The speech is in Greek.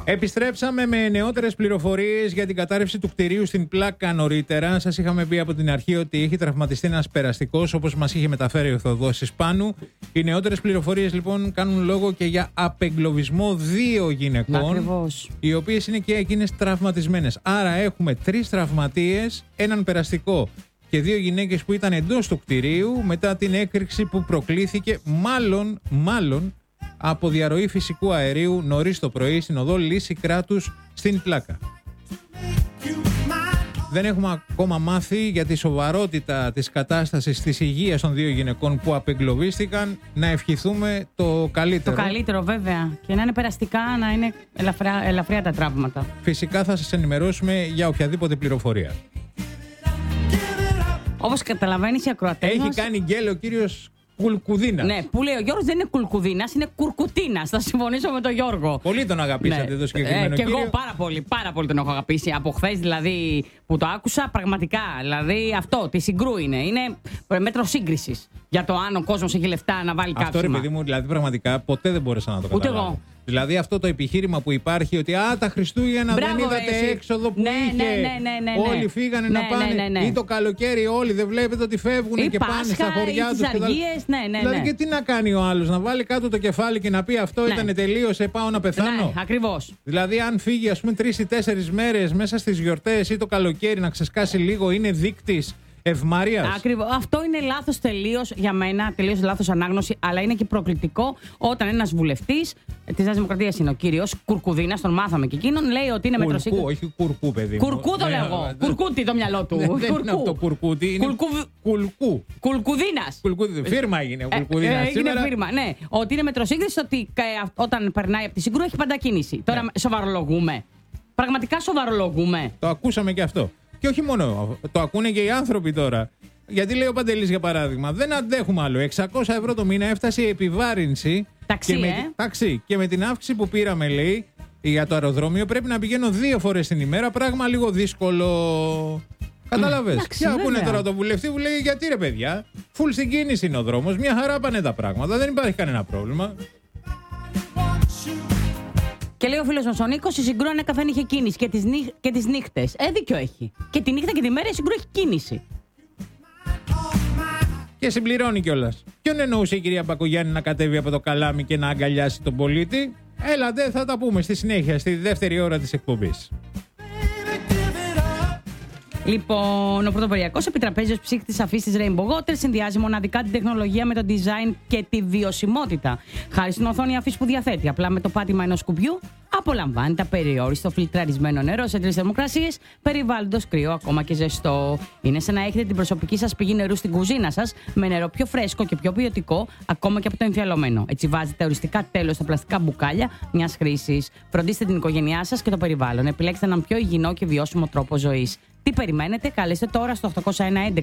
Επιστρέψαμε με νεότερες πληροφορίες για την κατάρρευση του κτηρίου στην Πλάκα νωρίτερα. Σας είχαμε πει από την αρχή ότι έχει τραυματιστεί ένας περαστικός, όπως μας είχε μεταφέρει ο Θοδόσης Πάνου. Οι νεότερες πληροφορίες λοιπόν κάνουν λόγο και για απεγκλωβισμό 2 γυναικών. Ακριβώς. Οι οποίες είναι και εκείνες τραυματισμένες. Άρα έχουμε 3 τραυματίες, έναν περαστικό και 2 γυναίκες που ήταν εντός του κτηρίου μετά την έκρηξη που προκλήθηκε μάλλον από διαρροή φυσικού αερίου νωρίς το πρωί στην οδό Λύση Κράτους στην Πλάκα. Δεν έχουμε ακόμα μάθει για τη σοβαρότητα της κατάστασης της υγείας των 2 γυναικών που απεγκλωβίστηκαν. Να ευχηθούμε το καλύτερο. Το καλύτερο βέβαια. Και να είναι περαστικά, να είναι ελαφριά τα τραύματα. Φυσικά θα σας ενημερώσουμε για οποιαδήποτε πληροφορία. Όπως καταλαβαίνεις, οι ακροατές Έχει μας... κάνει γκέλ ο κύριος Κουλκουδίνας. Ναι, που λέει ο Γιώργος δεν είναι Κουλκουδίνας, είναι Κουρκουτίνας. Θα συμφωνήσω με τον Γιώργο. Πολύ τον αγαπήσατε το συγκεκριμένο και κύριο. εγώ πάρα πολύ τον έχω αγαπήσει. Από χθες δηλαδή που το άκουσα, πραγματικά. Δηλαδή αυτό, τη συγκρού είναι. Είναι μέτρο σύγκρισης για το αν ο κόσμος έχει λεφτά να βάλει κάψιμα. Αυτό ρε παιδί μου, δηλαδή πραγματικά ποτέ δεν μπόρεσα να το καταλάβω. Ούτε εγώ. Δηλαδή αυτό το επιχείρημα που υπάρχει ότι τα Χριστούγεννα δεν είδατε έξοδο που είχε. Όλοι φύγανε να πάνε. Ή το καλοκαίρι όλοι δεν βλέπετε ότι φεύγουν και πάνε στα χωριά τους. Δηλαδή και τι να κάνει ο άλλος, να βάλει κάτω το κεφάλι και να πει αυτό ήταν τελείωσε, πάω να πεθάνω. Ναι, ακριβώς. Δηλαδή αν φύγει ας πούμε 3 ή 4 μέρες μέσα στις γιορτές ή το καλοκαίρι να ξεσκάσει λίγο, είναι δείκτης ευμάρειας. Ακριβώς. Αυτό είναι λάθος τελείως για μένα, τελείως λάθος ανάγνωση, αλλά είναι και προκλητικό όταν ένας βουλευτής της Νέας Δημοκρατίας είναι ο κύριος Κουρκουδίνας, τον μάθαμε και εκείνον, λέει ότι είναι μέτρο σύγκρισης. Όχι κουρκού, παιδί μου. Κουρκού το λέω εγώ. Κουρκούτι το μυαλό του. Δεν είναι αυτό κουρκούτι, είναι κουλκού. Κουλκουδίνας. Φίρμα έγινε ο Κουλκουδίνας. Είναι φίρμα, ναι. Ότι είναι μέτρο σύγκρισης, ότι όταν περνάει από τη Συγκρού έχει πάντα κίνηση. Τώρα σοβαρολογούμε. Πραγματικά σοβαρολογούμε. Το ακούσαμε και αυτό. Και όχι μόνο, το ακούνε και οι άνθρωποι τώρα. Γιατί λέει ο Παντελής για παράδειγμα, δεν αντέχουμε άλλο. 600 ευρώ το μήνα έφτασε η επιβάρυνση. Ταξί. Και με την αύξηση που πήραμε, λέει, για το αεροδρόμιο πρέπει να πηγαίνω 2 φορές την ημέρα. Πράγμα λίγο δύσκολο. Κατάλαβες. Και ακούνε τώρα το βουλευτή που λέει, γιατί ρε παιδιά, φουλ στην κίνηση είναι ο δρόμος. Μια χαρά πάνε τα πράγματα. Δεν υπάρχει κανένα πρόβλημα. Και λέει ο φίλος μας ο Νίκος, η Συγκρού ανέκαθεν είχε κίνηση και τις νύχτες. Δίκιο έχει. Και τη νύχτα και τη μέρα η Συγκρού έχει κίνηση. Και συμπληρώνει κιόλας. Ποιον εννοούσε η κυρία Μπακογιάννη να κατέβει από το καλάμι και να αγκαλιάσει τον πολίτη? Έλατε, θα τα πούμε στη συνέχεια, στη δεύτερη ώρα της εκπομπής. Λοιπόν, ο πρωτοποριακός επιτραπέζιος ψύχτης αφής της Rainbow Water συνδυάζει μοναδικά την τεχνολογία με το design και τη βιωσιμότητα. Χάρη στην οθόνη αφής που διαθέτει απλά με το πάτημα ενός κουμπιού, απολαμβάνεται απεριόριστο φιλτραρισμένο νερό σε 3 θερμοκρασίες, περιβάλλοντος κρύο ακόμα και ζεστό. Είναι σαν να έχετε την προσωπική σας πηγή νερού στην κουζίνα σας, με νερό πιο φρέσκο και πιο ποιοτικό, ακόμα και από το εμφιαλωμένο. Έτσι βάζετε οριστικά τέλος στα πλαστικά μπουκάλια μιας χρήσης. Φροντίστε την οικογένειά σας και το περιβάλλον. Επιλέξτε έναν πιο υγιεινό και βιώσιμο τρόπο ζωής. Τι περιμένετε, καλέστε τώρα στο 801 11